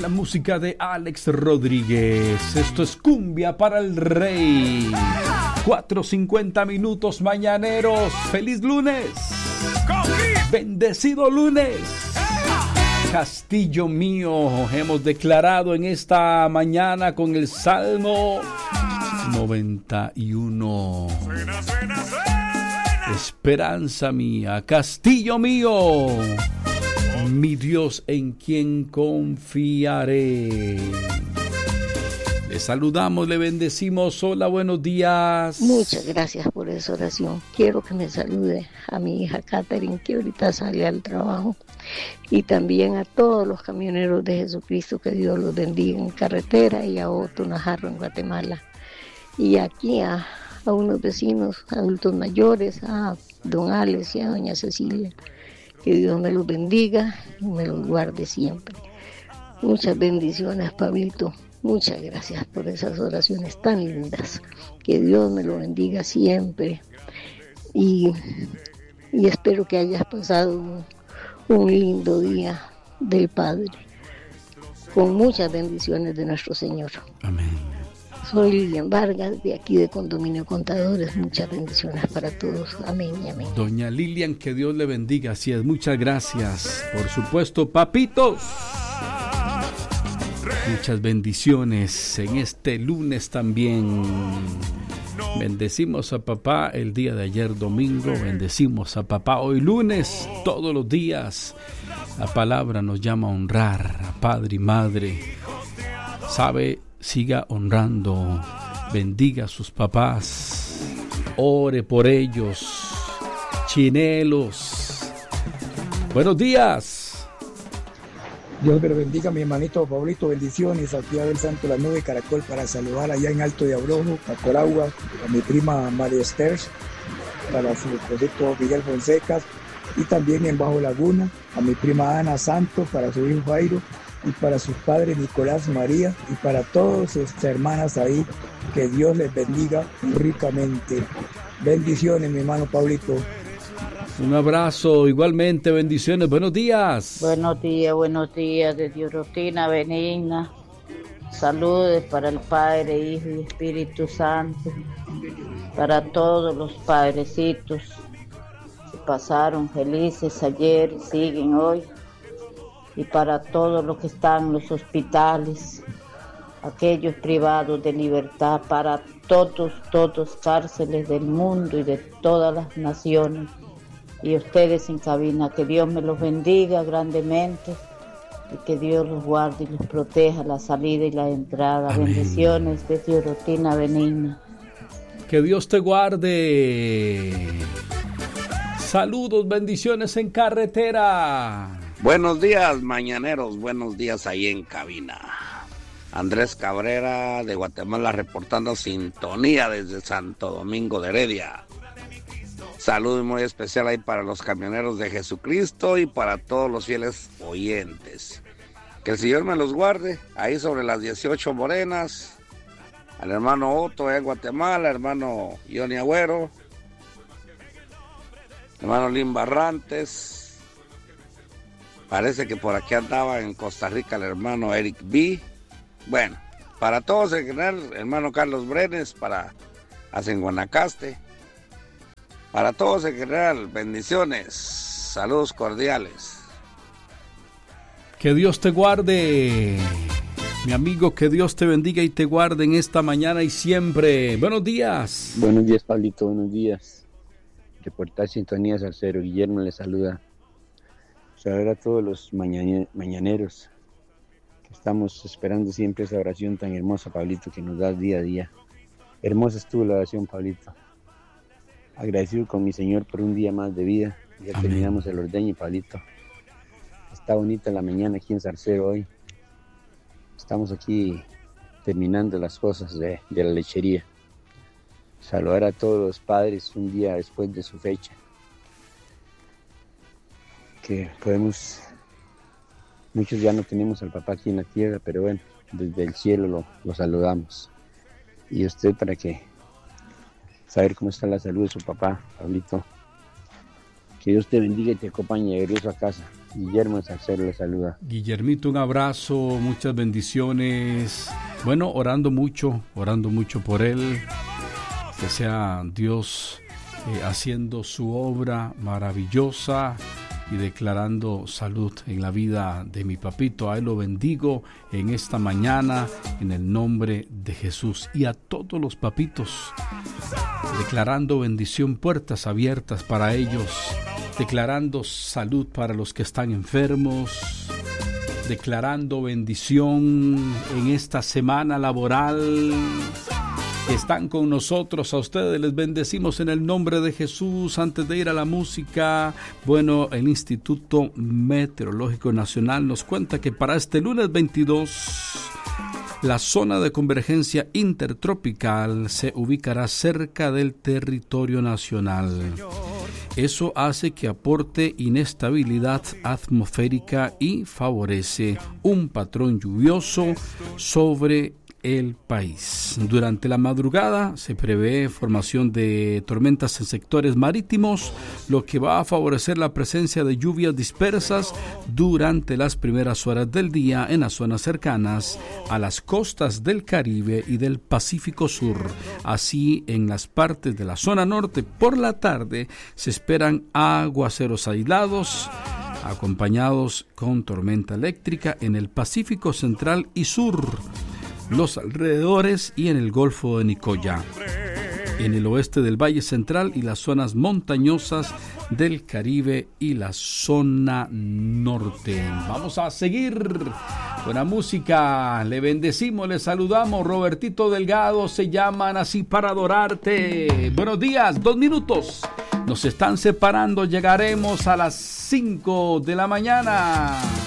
la música de Alex Rodríguez. Esto es Cumbia para el Rey. 4:50 minutos mañaneros. ¡Feliz lunes! ¡Bendecido lunes! Castillo mío, hemos declarado en esta mañana con el Salmo 91. Esperanza mía, castillo mío, mi Dios en quien confiaré. Le saludamos, le bendecimos. Hola, buenos días. Muchas gracias por esa oración. Quiero que me salude a mi hija Catherine, que ahorita sale al trabajo, y también a todos los camioneros de Jesucristo, que Dios los bendiga en carretera, y a Otto Najarro en Guatemala. Y aquí a unos vecinos, adultos mayores, a don Alex y a doña Cecilia. Que Dios me los bendiga y me los guarde siempre. Muchas bendiciones, Pablito. Muchas gracias por esas oraciones tan lindas. Que Dios me lo bendiga siempre. Y espero que hayas pasado un lindo día del Padre, con muchas bendiciones de nuestro Señor. Amén. Soy Lilian Vargas, de aquí de Condominio Contadores. Muchas bendiciones para todos. Amén y amén. Doña Lilian, que Dios le bendiga. Así es, muchas gracias. Por supuesto, papitos. Muchas bendiciones en este lunes también. Bendecimos a papá el día de ayer domingo, bendecimos a papá hoy lunes, todos los días. La palabra nos llama a honrar a padre y madre. Sabe, siga honrando, bendiga a sus papás, ore por ellos. Chinelos, buenos días. Dios me lo bendiga, mi hermanito Pablito, bendiciones. Aquí del Santo La Nube Caracol, para saludar allá en Alto de Abrojo, a Coragua, a mi prima María Esther, para su esposito Miguel Fonseca, y también en Bajo Laguna, a mi prima Ana Santos, para su hijo Jairo, y para sus padres Nicolás, María, y para todas sus hermanas ahí, que Dios les bendiga ricamente. Bendiciones, mi hermano Pablito. Un abrazo, igualmente, bendiciones, buenos días. Buenos días, de Diorotina Benigna. Saludos para el Padre, Hijo y Espíritu Santo, para todos los padrecitos que pasaron felices ayer y siguen hoy, y para todos los que están en los hospitales, aquellos privados de libertad, para todos cárceles del mundo y de todas las naciones. Y ustedes en cabina, que Dios me los bendiga grandemente y que Dios los guarde y los proteja la salida y la entrada. Amén. Bendiciones de Diorotina Benigna. Que Dios te guarde. Saludos, bendiciones en carretera. Buenos días, mañaneros, buenos días ahí en cabina. Andrés Cabrera de Guatemala reportando sintonía desde Santo Domingo de Heredia. Saludo muy especial ahí para los camioneros de Jesucristo y para todos los fieles oyentes. Que el Señor me los guarde ahí sobre las 18 Morenas. Al hermano Otto en Guatemala, hermano Johnny Agüero, hermano Lin Barrantes. Parece que por aquí andaba en Costa Rica el hermano Eric B. Bueno, para todos en general, hermano Carlos Brenes, para hacen Guanacaste. Para todos en general, bendiciones, saludos cordiales. Que Dios te guarde, mi amigo, que Dios te bendiga y te guarde en esta mañana y siempre. Buenos días. Buenos días, Pablito, buenos días. Reportar sintonía Salcero, Guillermo le saluda. Saluda a todos los mañaneros que estamos esperando siempre esa oración tan hermosa, Pablito, que nos das día a día. Hermosa estuvo la oración, Pablito. Agradecido con mi Señor por un día más de vida. Ya Amén. Terminamos el ordeño, Pablito. Está bonita la mañana aquí en Zarcero hoy. Estamos aquí terminando las cosas de la lechería. Saludar a todos los padres un día después de su fecha. Que podemos... Muchos ya no tenemos al papá aquí en la tierra, pero bueno, desde el cielo lo saludamos. Y usted para que... saber cómo está la salud de su papá, Pablito. Que Dios te bendiga y te acompañe de regreso a casa. Guillermo Salcero le saluda. Guillermito, un abrazo, muchas bendiciones. Bueno, orando mucho por él. Que sea Dios haciendo su obra maravillosa y declarando salud en la vida de mi papito. A él lo bendigo en esta mañana en el nombre de Jesús, y a todos los papitos, declarando bendición, puertas abiertas para ellos, declarando salud para los que están enfermos, declarando bendición en esta semana laboral. Están con nosotros, a ustedes les bendecimos en el nombre de Jesús. Antes de ir a la música, bueno, el Instituto Meteorológico Nacional nos cuenta que para este lunes 22, la zona de convergencia intertropical se ubicará cerca del territorio nacional. Eso hace que aporte inestabilidad atmosférica y favorece un patrón lluvioso sobre el país. Durante la madrugada se prevé formación de tormentas en sectores marítimos, lo que va a favorecer la presencia de lluvias dispersas durante las primeras horas del día en las zonas cercanas a las costas del Caribe y del Pacífico Sur. Así, en las partes de la zona norte, por la tarde se esperan aguaceros aislados, acompañados con tormenta eléctrica en el Pacífico Central y Sur, los alrededores y en el Golfo de Nicoya, en el oeste del Valle Central y las zonas montañosas del Caribe y la zona norte. Vamos a seguir con la música. Le bendecimos, le saludamos. Robertito Delgado, se llaman así para adorarte. Buenos días, 2 minutos. Nos están separando, llegaremos a las 5 de la mañana.